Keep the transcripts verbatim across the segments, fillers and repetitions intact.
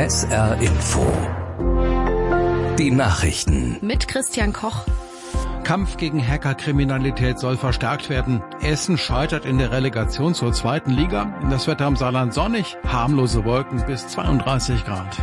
S R Info. Die Nachrichten. Mit Christian Koch. Kampf gegen Hackerkriminalität soll verstärkt werden. Essen scheitert in der Relegation zur zweiten Liga. Das Wetter am Saarland sonnig, harmlose Wolken bis zweiunddreißig Grad.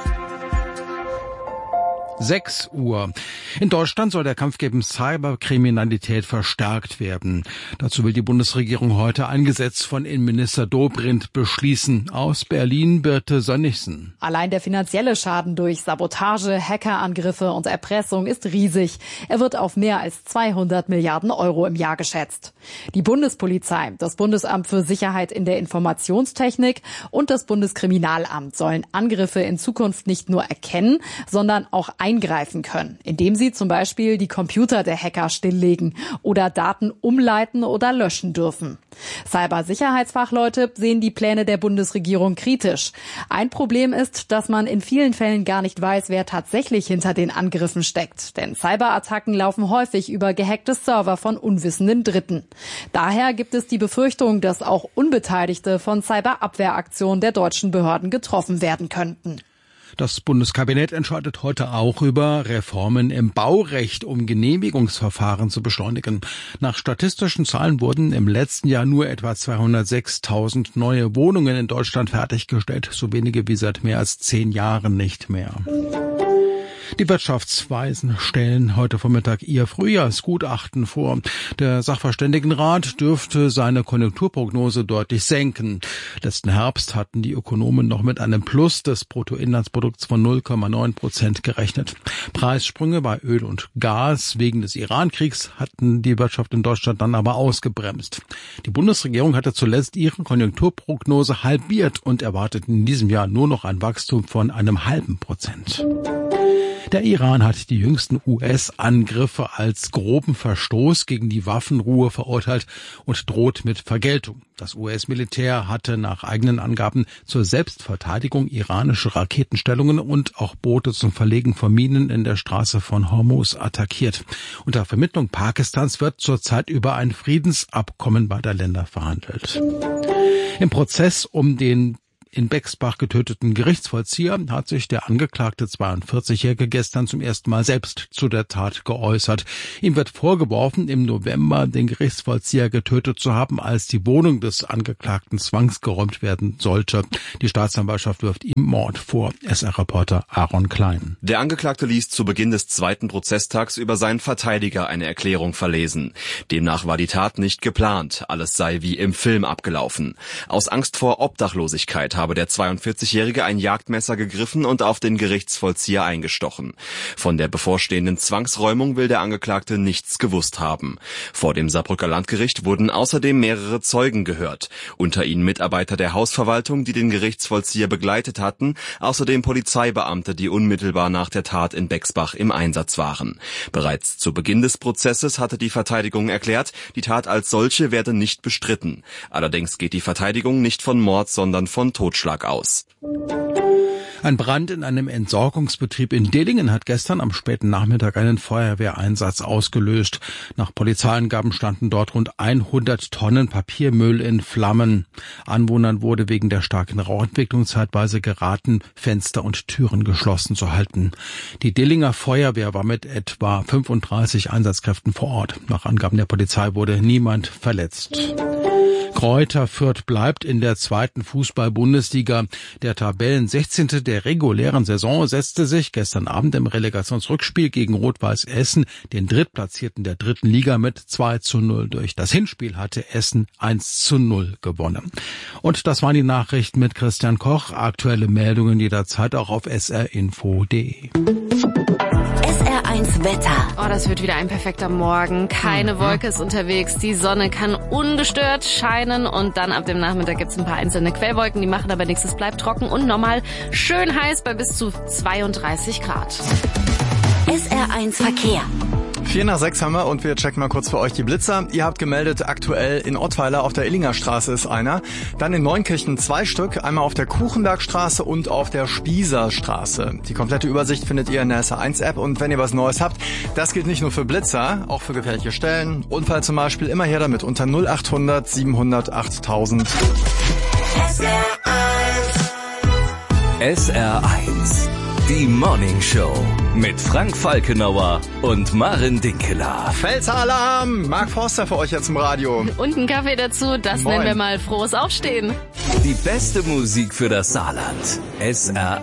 sechs Uhr. In Deutschland soll der Kampf gegen Cyberkriminalität verstärkt werden. Dazu will die Bundesregierung heute ein Gesetz von Innenminister Dobrindt beschließen. Aus Berlin Birte Sönnigsen. Allein der finanzielle Schaden durch Sabotage, Hackerangriffe und Erpressung ist riesig. Er wird auf mehr als zweihundert Milliarden Euro im Jahr geschätzt. Die Bundespolizei, das Bundesamt für Sicherheit in der Informationstechnik und das Bundeskriminalamt sollen Angriffe in Zukunft nicht nur erkennen, sondern auch eingreifen können, indem sie zum Beispiel die Computer der Hacker stilllegen oder Daten umleiten oder löschen dürfen. Cybersicherheitsfachleute sehen die Pläne der Bundesregierung kritisch. Ein Problem ist, dass man in vielen Fällen gar nicht weiß, wer tatsächlich hinter den Angriffen steckt. Denn Cyberattacken laufen häufig über gehackte Server von unwissenden Dritten. Daher gibt es die Befürchtung, dass auch Unbeteiligte von Cyberabwehraktionen der deutschen Behörden getroffen werden könnten. Das Bundeskabinett entscheidet heute auch über Reformen im Baurecht, um Genehmigungsverfahren zu beschleunigen. Nach statistischen Zahlen wurden im letzten Jahr nur etwa zweihundertsechstausend neue Wohnungen in Deutschland fertiggestellt, so wenige wie seit mehr als zehn Jahren nicht mehr. Die Wirtschaftsweisen stellen heute Vormittag ihr Frühjahrsgutachten vor. Der Sachverständigenrat dürfte seine Konjunkturprognose deutlich senken. Letzten Herbst hatten die Ökonomen noch mit einem Plus des Bruttoinlandsprodukts von null Komma neun Prozent gerechnet. Preissprünge bei Öl und Gas wegen des Iran-Kriegs hatten die Wirtschaft in Deutschland dann aber ausgebremst. Die Bundesregierung hatte zuletzt ihre Konjunkturprognose halbiert und erwartet in diesem Jahr nur noch ein Wachstum von einem halben Prozent. Der Iran hat die jüngsten U S-Angriffe als groben Verstoß gegen die Waffenruhe verurteilt und droht mit Vergeltung. Das U S-Militär hatte nach eigenen Angaben zur Selbstverteidigung iranische Raketenstellungen und auch Boote zum Verlegen von Minen in der Straße von Hormuz attackiert. Unter Vermittlung Pakistans wird zurzeit über ein Friedensabkommen beider Länder verhandelt. Im Prozess um den in Bexbach getöteten Gerichtsvollzieher hat sich der angeklagte zweiundvierzigjährige gestern zum ersten Mal selbst zu der Tat geäußert. Ihm wird vorgeworfen, im November den Gerichtsvollzieher getötet zu haben, als die Wohnung des Angeklagten zwangsgeräumt werden sollte. Die Staatsanwaltschaft wirft ihm Mord vor. S R-Reporter Aaron Klein. Der Angeklagte ließ zu Beginn des zweiten Prozesstags über seinen Verteidiger eine Erklärung verlesen. Demnach war die Tat nicht geplant. Alles sei wie im Film abgelaufen. Aus Angst vor Obdachlosigkeit habe der zweiundvierzigjährige ein Jagdmesser gegriffen und auf den Gerichtsvollzieher eingestochen. Von der bevorstehenden Zwangsräumung will der Angeklagte nichts gewusst haben. Vor dem Saarbrücker Landgericht wurden außerdem mehrere Zeugen gehört. Unter ihnen Mitarbeiter der Hausverwaltung, die den Gerichtsvollzieher begleitet hatten, außerdem Polizeibeamte, die unmittelbar nach der Tat in Bexbach im Einsatz waren. Bereits zu Beginn des Prozesses hatte die Verteidigung erklärt, die Tat als solche werde nicht bestritten. Allerdings geht die Verteidigung nicht von Mord, sondern von Totschlag aus. Ein Brand in einem Entsorgungsbetrieb in Dillingen hat gestern am späten Nachmittag einen Feuerwehreinsatz ausgelöst. Nach Polizeiangaben standen dort rund hundert Tonnen Papiermüll in Flammen. Anwohnern wurde wegen der starken Rauchentwicklung zeitweise geraten, Fenster und Türen geschlossen zu halten. Die Dillinger Feuerwehr war mit etwa fünfunddreißig Einsatzkräften vor Ort. Nach Angaben der Polizei wurde niemand verletzt. Greuther Fürth bleibt in der zweiten Fußball-Bundesliga. Der Tabellensechzehnte der regulären Saison setzte sich gestern Abend im Relegationsrückspiel gegen Rot-Weiß Essen, den Drittplatzierten der dritten Liga, mit zwei zu null durch. Das Hinspiel hatte Essen eins zu null gewonnen. Und das waren die Nachrichten mit Christian Koch. Aktuelle Meldungen jederzeit auch auf s r info punkt d e. S R eins Wetter. Oh, das wird wieder ein perfekter Morgen. Keine mhm. Wolke ist unterwegs. Die Sonne kann ungestört scheinen und dann ab dem Nachmittag gibt's ein paar einzelne Quellwolken. Die machen aber nichts. Es bleibt trocken und normal schön heiß bei bis zu zweiunddreißig Grad. S R eins Verkehr. Vier nach sechs haben wir und wir checken mal kurz für euch die Blitzer. Ihr habt gemeldet, aktuell in Ottweiler auf der Illinger Straße ist einer. Dann in Neunkirchen zwei Stück, einmal auf der Kuchenbergstraße und auf der Spießerstraße. Die komplette Übersicht findet ihr in der S R eins App und wenn ihr was Neues habt, das gilt nicht nur für Blitzer, auch für gefährliche Stellen. Unfall zum Beispiel, immer her damit unter null achthundert siebenhundertacht achttausend. S R eins S R eins. Die Morning Show mit Frank Falkenauer und Maren Dinkeler. Pfälzer Alarm! Mark Forster für euch jetzt im Radio. Und einen Kaffee dazu, das Moin. nennen wir mal frohes Aufstehen. Die beste Musik für das Saarland. S R